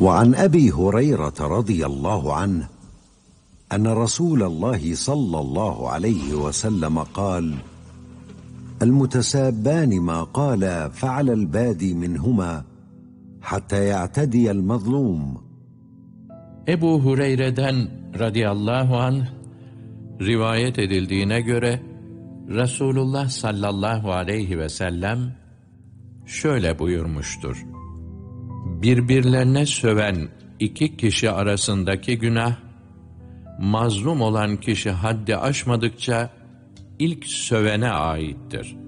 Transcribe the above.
وعن أبي هريرة رضي الله عنه أن رسول الله صلى الله عليه وسلم قال: المتسابان ما قال فعل البادي منهما حتى يعتدي المظلوم. Ebu Hureyre'den radıyallahu anh rivayet edildiğine göre Resulullah sallallahu aleyhi ve sellem şöyle buyurmuştur: birbirlerine söven iki kişi arasındaki günah, mazlum olan kişi haddi aşmadıkça ilk sövene aittir.